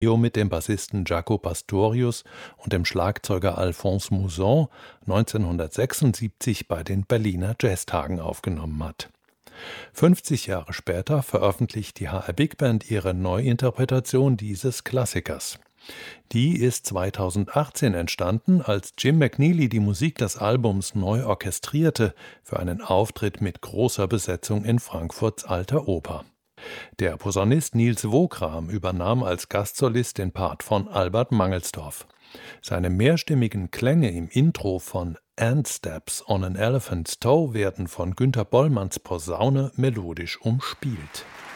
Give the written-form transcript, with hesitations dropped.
mit dem Bassisten Jaco Pastorius und dem Schlagzeuger Alphonse Mouzon 1976 bei den Berliner Jazztagen aufgenommen hat. 50 Jahre später veröffentlicht die HR Big Band ihre Neuinterpretation dieses Klassikers. Die ist 2018 entstanden, als Jim McNeely die Musik des Albums neu orchestrierte für einen Auftritt mit großer Besetzung in Frankfurts Alter Oper. Der Posaunist Niels Wokram übernahm als Gastsolist den Part von Albert Mangelsdorff. Seine mehrstimmigen Klänge im Intro von Ant Steps on an Elephant's Toe werden von Günter Bollmanns Posaune melodisch umspielt.